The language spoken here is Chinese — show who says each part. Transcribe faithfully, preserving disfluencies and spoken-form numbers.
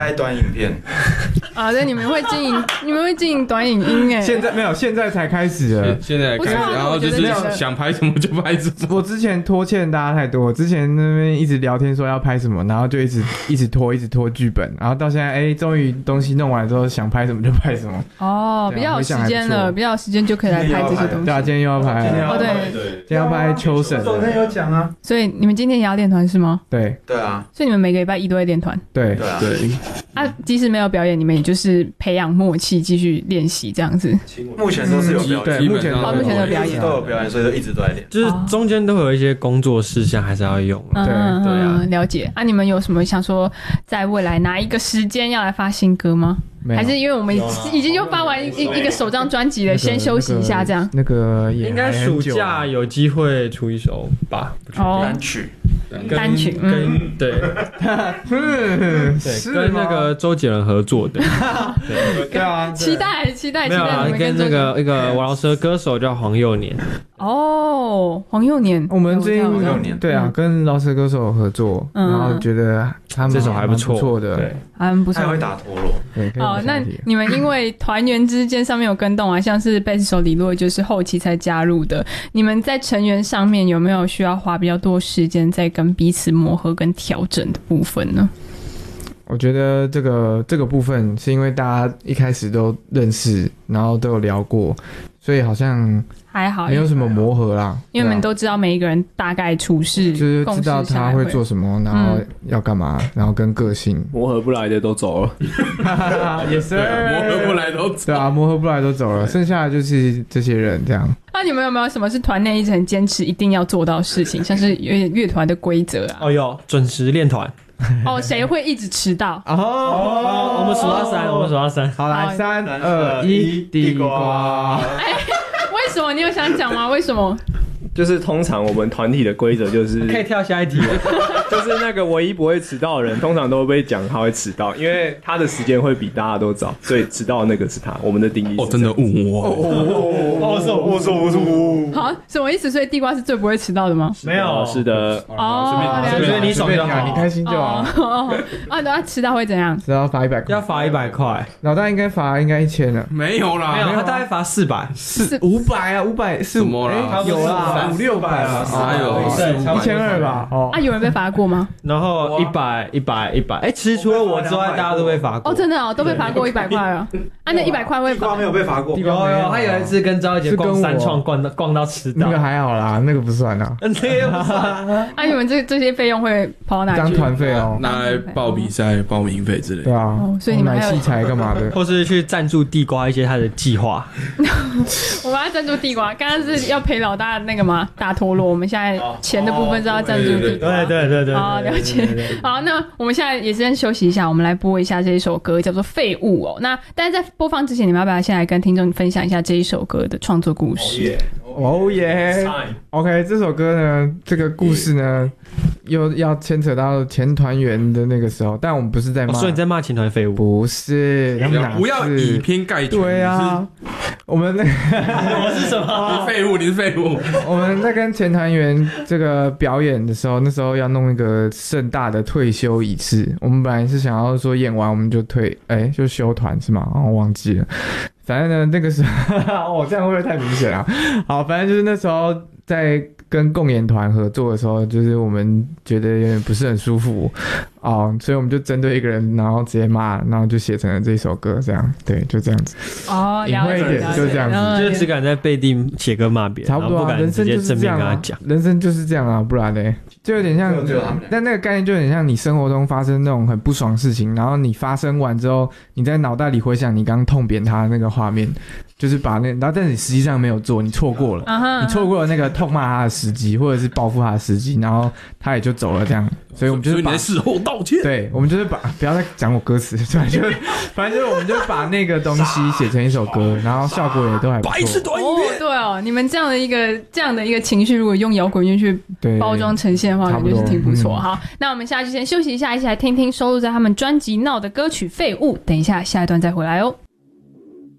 Speaker 1: 拍短影片
Speaker 2: 啊，对，你们会经营，你们会经营短影音哎。
Speaker 3: 现在没有，现在才开始了。
Speaker 4: 现在开始，然后就是想拍什么就拍什么。
Speaker 3: 我之前拖欠大家太多，之前那边一直聊天说要拍什么，然后就一直一直拖，一直拖剧本，然后到现在，哎，终于东西弄完之后，想拍什么就拍什么。
Speaker 2: 哦，比较有时间了，比较有时间就可以来拍这些东西。
Speaker 3: 对啊，今天又要拍了。
Speaker 2: 哦，对
Speaker 3: 对，今天要拍秋神。
Speaker 1: 昨天有讲啊。
Speaker 2: 所以你们今天也要练团是吗？
Speaker 3: 对。
Speaker 1: 对啊。
Speaker 2: 所以你们每个礼拜一都会练团。
Speaker 3: 对
Speaker 1: 对啊。
Speaker 4: 对。
Speaker 2: 啊，即使没有表演，你们也就是培养默契，继续练习这样子。
Speaker 1: 目前都是有表演，
Speaker 3: 对，目前
Speaker 2: 哦，目前都有表演，
Speaker 1: 都有表演，所以都一直都在练。
Speaker 5: 就是中间都会有一些工作事项，还是要用。
Speaker 2: 对
Speaker 5: 对啊，
Speaker 2: 了解。啊，你们有什么想说，在未来哪一个时间要来发新歌吗？还是因为我们已经又发完一一个首张专辑了，先休息一下这样。
Speaker 3: 那个
Speaker 5: 应该暑假有机会出一首吧？
Speaker 1: 单曲。
Speaker 2: 单曲
Speaker 5: 跟对，对，跟那个周杰伦合作的，
Speaker 3: 对啊，
Speaker 2: 期待期待期待。
Speaker 5: 没有啊，跟那个一个饶舌歌手叫黄幼年。
Speaker 2: 哦，黄幼年，
Speaker 3: 我们最近对啊，跟饶舌歌手合作，然后觉得他们
Speaker 5: 这首还不错
Speaker 3: 的，对，
Speaker 2: 还不错，
Speaker 1: 还会打陀螺。
Speaker 3: 对，
Speaker 2: 哦，那你们因为团员之间上面有跟动啊，像是贝斯手李洛就是后期才加入的，你们在成员上面有没有需要花比较多时间在跟彼此磨合跟调整的部分呢？
Speaker 3: 我觉得这个这个部分是因为大家一开始都认识，然后都有聊过，所以好像
Speaker 2: 还好，
Speaker 3: 没有什么磨合啦。
Speaker 2: 因为我们都知道每一个人大概处事，
Speaker 3: 就是知道他会做什么，然后要干嘛，嗯、然后跟个性
Speaker 6: 磨合不来的都走了，
Speaker 3: 也是
Speaker 4: 磨合不来都走，
Speaker 3: 对啊，磨合不来都走了，剩下的就是这些人这样。
Speaker 2: 那你们有没有什么是团内一直很坚持一定要做到的事情，像是乐乐团的规则啊？
Speaker 5: 哦，有准时练团。
Speaker 2: 哦，谁会一直迟到？
Speaker 3: 哦，
Speaker 5: 哦我们数到三，我们数到三。
Speaker 3: 好，来，三二一，地瓜。
Speaker 2: 哎，为什么？你有想讲吗？为什么？
Speaker 6: 就是通常我们团体的规则就是
Speaker 5: 可以跳下一题了，
Speaker 6: 就是那个唯一不会迟到的人，通常都会被讲他会迟到，因为他的时间会比大家都早，所以迟到的那个是他。我们的定义是
Speaker 4: 哦，真的误我，
Speaker 6: 哦，是我说我说
Speaker 2: 好，什么意思？所以地瓜是最不会迟到的吗？
Speaker 6: 没有，是的。
Speaker 2: 哦，
Speaker 5: 随便你爽就好，
Speaker 3: 你开心就好。
Speaker 2: 哦，啊，等下迟到会怎样？
Speaker 3: 迟到罚一百块，
Speaker 5: 要罚一百块。
Speaker 3: 老大应该罚应该一千了，
Speaker 4: 没有啦，
Speaker 5: 没有，他大概罚四百，
Speaker 3: 四五百啊，五百是
Speaker 4: 什么啦？
Speaker 3: 有啦，五六百了。
Speaker 4: 哪有
Speaker 3: 一千二吧？哦，
Speaker 2: 啊，有人被罚过吗？
Speaker 5: 然后一百、一百、一百，哎，其实除了我之外，大家都被罚过。
Speaker 2: 哦，真的哦，都被罚过一百块啊！啊，那一百块会
Speaker 1: 地瓜没有被罚过。
Speaker 5: 有有，他有一次跟张一杰逛三创，逛到逛到迟到。
Speaker 3: 那个还好啦，那个不算啊。
Speaker 5: 那个不算。
Speaker 2: 啊，你们这这些费用会跑到哪去？
Speaker 3: 当团费哦，
Speaker 4: 拿来报比赛、报名费之类的。
Speaker 3: 对啊，
Speaker 2: 所以你们
Speaker 3: 买器材干嘛的？
Speaker 5: 或是去赞助地瓜一些他的计划。
Speaker 2: 我们要赞助地瓜，刚刚是要陪老大那个吗？打陀螺。我们现在钱的部分是要赞助地瓜。
Speaker 5: 对对对对。
Speaker 2: 好，了解。好，那我们现在也先休息一下，我们来播一下这一首歌，叫做《废物》哦。那但是在播放之前，你们要不要先来跟听众分享一下这一首歌的创作故事？
Speaker 3: 哦耶 ！OK， 这首歌呢，这个故事呢，又要牵扯到前团员的那个时候，但我们不是在骂，
Speaker 5: 所以你在骂前团废物？
Speaker 3: 不是，他们哪是
Speaker 4: 不要以偏概全。
Speaker 3: 对啊，我们那
Speaker 5: 我是什么？
Speaker 4: 你废物，你是废物。
Speaker 3: 我们在跟前团员这个表演的时候，那时候要弄一个盛大的退休仪式，我们本来是想要说演完我们就退，哎，就休团是吗？哦，我忘记了。反正呢，那个时候，哦，这样会不会太明显啊？好，反正就是那时候在跟共演团合作的时候，就是我们觉得有点不是很舒服哦，所以我们就针对一个人，然后直接骂，然后就写成了这首歌，这样，对，就这样子。
Speaker 2: 哦，
Speaker 3: 隐晦一点，就这样子，
Speaker 5: 就是只敢在背地写歌骂别人，
Speaker 3: 差不多啊，
Speaker 5: 不敢直接正面跟他讲。
Speaker 3: 人生就是这样啊，不然嘞，就有点像，但那个概念就有点像你生活中发生那种很不爽的事情，然后你发生完之后，你在脑袋里回想你刚痛扁他的那个画面，就是把那，然后但是你实际上没有做，你错过了， uh-huh, 你错过了那个痛骂他的时机，或者是报复他的时机，然后他也就走了这样，所以我们就是把
Speaker 4: 事后道歉，
Speaker 3: 对，我们就是把不要再讲我歌词，反正就反正就是我们就把那个东西写成一首歌，然后效果也都还不错。
Speaker 4: 白痴短音乐，
Speaker 2: 哦，对哦，你们这样的一个这样的一个情绪，如果用摇滚乐去包装呈现的话，感觉是挺不错。嗯、好，那我们下去先休息一下，一起来听听收录在他们专辑《闹》的歌曲《废物》。等一下，下一段再回来哦。